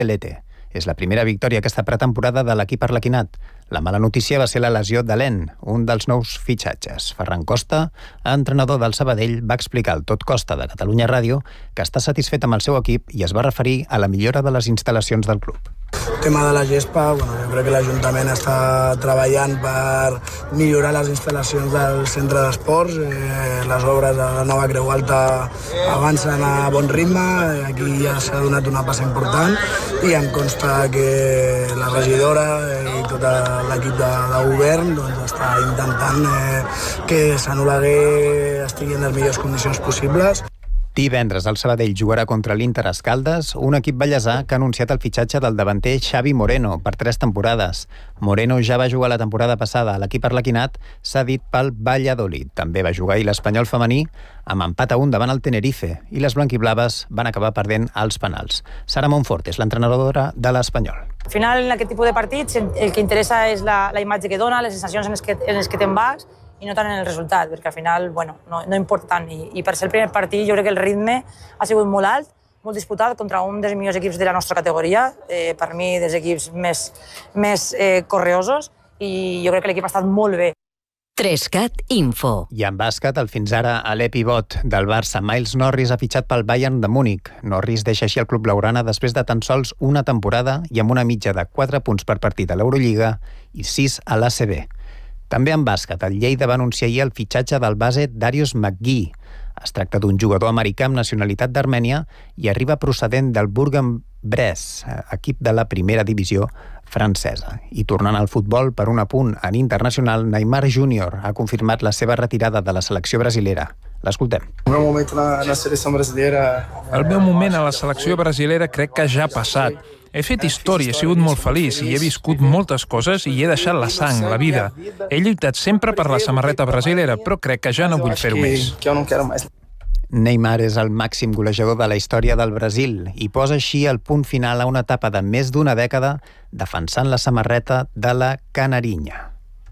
Pelete. És la primera victòria aquesta pretemporada de l'equip arlequinat. La mala notícia va ser la lesió d'Alen, un dels nous fitxatges. Ferran Costa, entrenador del Sabadell, va explicar al Tot Costa de Catalunya Ràdio que està satisfet amb el seu equip i es va referir a la millora de les instal·lacions del club. El tema de la gespa, jo crec que l'Ajuntament està treballant per millorar les instal·lacions del centre d'esports. Les obres de la nova Creu Alta avancen a bon ritme, aquí ja s'ha donat una passa important i em consta que la regidora i tot l'equip de govern està intentant que Sant Oleguer estigui en les millors condicions possibles. Divendres el Sabadell jugarà contra l'Inter Escaldes, un equip ballesà que ha anunciat el fitxatge del davanter Xavi Moreno per 3 temporades. Moreno ja va jugar la temporada passada a l'equip arlequinat, cedit pel Valladolid. També va jugar l'Espanyol femení amb empat a 1 davant el Tenerife i les blanquiblaves van acabar perdent als penals. Sara Monfort és l'entrenadora de l'Espanyol. Al final, en aquest tipus de partits, el que interessa és la imatge que dona, les sensacions en les que te'n vas, i no tant en el resultat, perquè al final no importa tant. I per ser el primer partit jo crec que el ritme ha sigut molt alt, molt disputat contra un dels millors equips de la nostra categoria, per mi dels equips més correosos, i jo crec que l'equip ha estat molt bé. 3CAT Info. I en bàsquet, el fins ara alè pivot del Barça, Miles Norris, ha fitxat pel Bayern de Múnich. Norris deixa així el club blaugrana després de tan sols una temporada i amb una mitja de 4 punts per partit a l'Eurolliga i 6 a l'ACB. També en bàsquet, el Lleida va anunciar ahir el fitxatge del base Darius McGee. Es tracta d'un jugador americà amb nacionalitat d'Armènia i arriba procedent del Bourg-en-Bresse, equip de la primera divisió francesa. I tornant al futbol, per un apunt en internacional, Neymar Júnior ha confirmat la seva retirada de la selecció brasilera. L'escoltem. El meu moment a la selecció brasilera crec que ja ha passat. He fet història, he sigut molt feliç i he viscut moltes coses i he deixat la sang, la vida. He lluitat sempre per la samarreta brasilera, però crec que ja no vull fer-ho més. Neymar és el màxim golejador de la història del Brasil i posa així el punt final a una etapa de més d'una dècada defensant la samarreta de la Canarinya.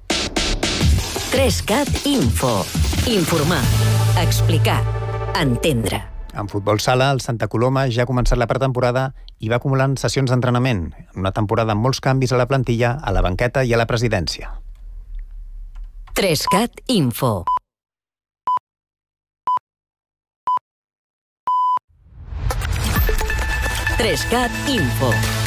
3CAT Info. Informar, explicar, entendre. En futbol sala, el Santa Coloma ja ha començat la pretemporada i va acumulant sessions d'entrenament. Una temporada amb molts canvis a la plantilla, a la banqueta i a la presidència. 3CAT Info. Info.